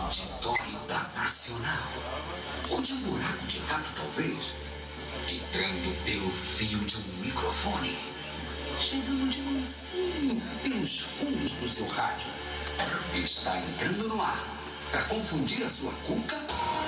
auditório da Nacional. Ou de um buraco de rato, talvez. Entrando pelo fio de um microfone. Chegando de mansinho pelos fundos do seu rádio. Está entrando no ar para confundir a sua cuca